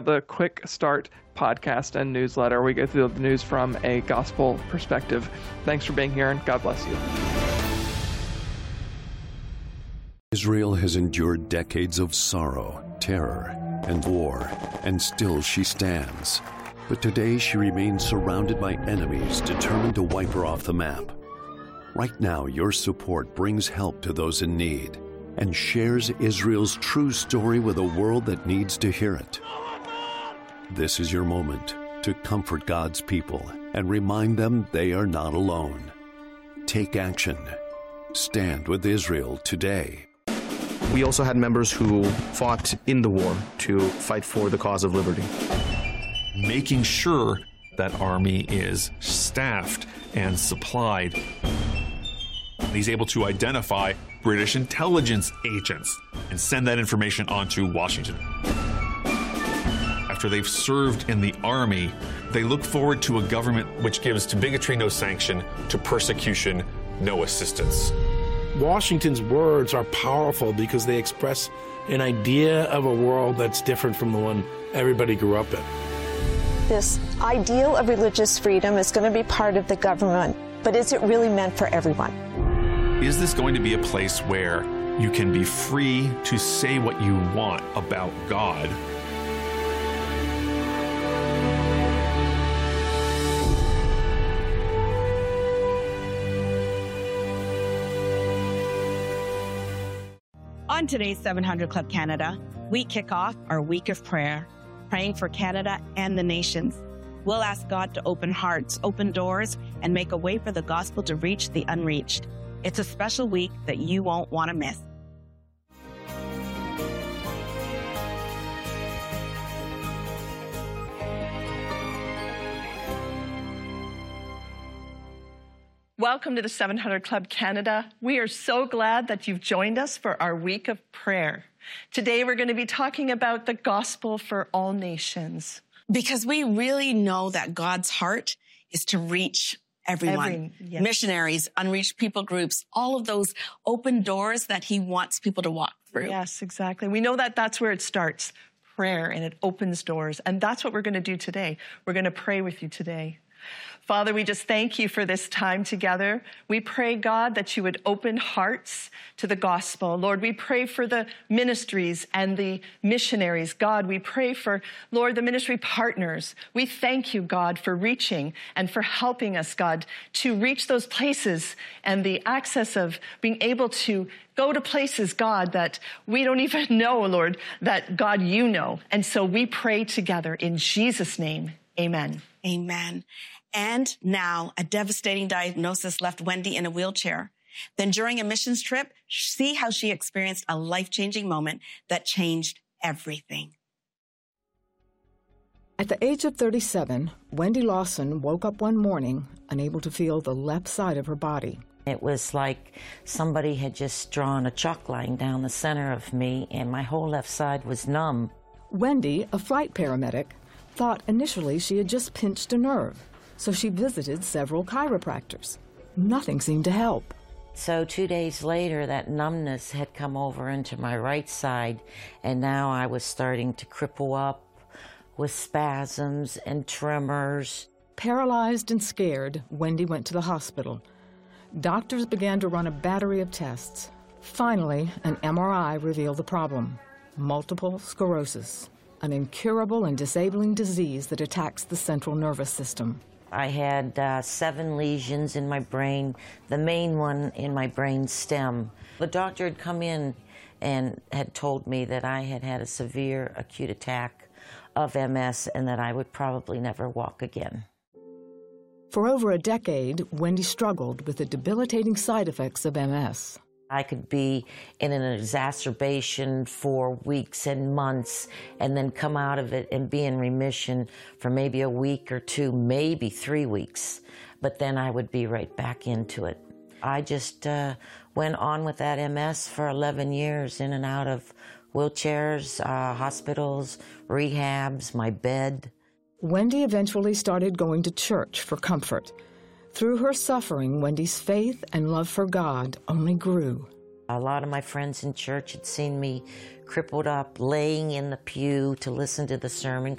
the Quick Start podcast and newsletter. We go through the news from a gospel perspective. Thanks for being here, and God bless you. Israel has endured decades of sorrow, terror, and war, and still she stands. But today she remains surrounded by enemies determined to wipe her off the map. Right now, your support brings help to those in need and shares Israel's true story with a world that needs to hear it. This is your moment to comfort God's people and remind them they are not alone. Take action. Stand with Israel today. We also had members who fought in the war to fight for the cause of liberty. Making sure that army is staffed and supplied. He's able to identify British intelligence agents and send that information on to Washington. After they've served in the army, they look forward to a government which gives to bigotry no sanction, to persecution no assistance. Washington's words are powerful because they express an idea of a world that's different from the one everybody grew up in. This ideal of religious freedom is going to be part of the government, but is it really meant for everyone? Is this going to be a place where you can be free to say what you want about God? On today's 700 Club Canada, we kick off our week of prayer, praying for Canada and the nations. We'll ask God to open hearts, open doors, and make a way for the gospel to reach the unreached. It's a special week that you won't want to miss. Welcome to the 700 Club Canada. We are so glad that you've joined us for our week of prayer. Today we're going to be talking about the gospel for all nations. Because we really know that God's heart is to reach everyone. Yes. Missionaries, unreached people groups, all of those open doors that he wants people to walk through. Yes, exactly. We know that that's where it starts, prayer, and it opens doors. And that's what we're going to do today. We're going to pray with you today. Father, we just thank you for this time together. We pray, God, that you would open hearts to the gospel. Lord, we pray for the ministries and the missionaries. God, we pray for, Lord, the ministry partners. We thank you, God, for reaching and for helping us, God, to reach those places and the access of being able to go to places, God, that we don't even know, Lord, that, God, you know. And so we pray together in Jesus' name. Amen. Amen. And now a devastating diagnosis left Wendy in a wheelchair. Then during a missions trip, see how she experienced a life-changing moment that changed everything. At the age of 37, Wendy Lawson woke up one morning unable to feel the left side of her body. It was like somebody had just drawn a chalk line down the center of me, and my whole left side was numb. Wendy, a flight paramedic, thought initially she had just pinched a nerve, so she visited several chiropractors. Nothing seemed to help. So 2 days later, that numbness had come over into my right side, and now I was starting to cripple up with spasms and tremors. Paralyzed and scared, Wendy went to the hospital. Doctors began to run a battery of tests. Finally, an MRI revealed the problem: multiple sclerosis, an incurable and disabling disease that attacks the central nervous system. I had 7 lesions in my brain, the main one in my brain stem. The doctor had come in and had told me that I had had a severe acute attack of MS and that I would probably never walk again. For over a decade, Wendy struggled with the debilitating side effects of MS. I could be in an exacerbation for weeks and months and then come out of it and be in remission for maybe a week or 2, maybe 3 weeks. But then I would be right back into it. I just went on with that MS for 11 years, in and out of wheelchairs, hospitals, rehabs, my bed. Wendy eventually started going to church for comfort. Through her suffering, Wendy's faith and love for God only grew. A lot of my friends in church had seen me crippled up, laying in the pew to listen to the sermon